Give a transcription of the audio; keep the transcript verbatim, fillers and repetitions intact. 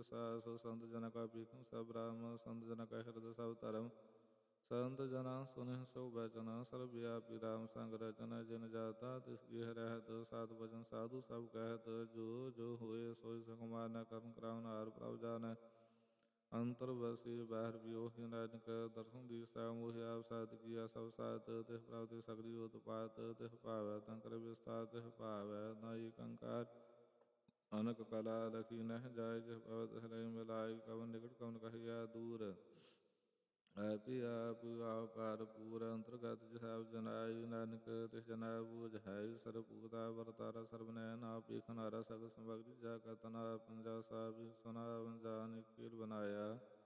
ਸਾਸ ਸੰਤ ਜਨ ਕਾ ਭੀਖੰ ਸਭ ਬ੍ਰਹਮ ਸੰਤ ਜਨ ਕਾ ਹਿਰਦਿ ਸਭ ਧਰਮ ਸੰਤ ਜਨਾ ਸੁਨਿ ਸੋ ਬਚਨ ਸਰਬ ਵਿਆਪੀ ਰਾਮ ਸੰਗ ਰਚਨ ਜਿਨ ਜਾਤਾ ਤਿਸ ਗ੍ਰਹਿ ਰਹਿਤ ਸਾਧ ਵਚਨ ਸਾਧੂ ਸਭ ਕਹਿਤ ਜੋ ਜੋ ਹੋਏ ਸੋਇ ਸੁਖਮਾਰ ਨ ਕਰਨ ਕਰਾਉਨ ਹਾਰ ਪ੍ਰਭ ਜਾਨੈ ਅੰਤਰ ਵਸੀ ਬਾਹਰ ਵਿਯੋਹਿ ਨਾਨਕ ਦਰਸ਼ਨ ਦੀਸਾ ਮੋਹਿ ਆਪ ਸਾਧ ਕੀਆ ਸਭ ਸਾਤ ਤਿਸ ਪ੍ਰਭ ਤੇ ਸਗਲੀ ਉਤਪਾਤ ਤਿਸ ਭਾਵੈ ਤੰਕਰ ਵਿਸਤਾਰ ਤਿਸ ਭਾਵੈ ਨਾਈ ਕੰਕਾਰ ਅਨਕ ਕਲਾ ਲਖੀ ਨਹਿ ਜਾਇ ਜਿਸ ਭਵ ਤਿਸ ਲਈ ਮਿਲਾਈ ਕਵਨ ਨਿਕਟ ਕਵਨ ਕਹਿਆ ਦੂਰ ਆਪੀ ਆਪ ਆਪ ਭਰਪੂਰ ਅੰਤਰਗਤ ਸਭ ਜਨਾਈ ਨਾਨਕ ਤਿਸ ਜਨਾ ਬੂਝਾਈ ਸਰਬ ਭੂਤਾ ਵਰਤਾਰਾ ਸਰਬ ਨੈਨ ਆਪ ਏਕ ਨਾਰਾ ਸਗਲ ਸਮਗਰੀ ਜਾ ਕਾ ਤਨਾ ਪੰਜਾ ਸਾਹਿਬ ਸੁਨਾ ਵੰਜਾ ਨਿਖੇਲ ਬਨਾਇਆ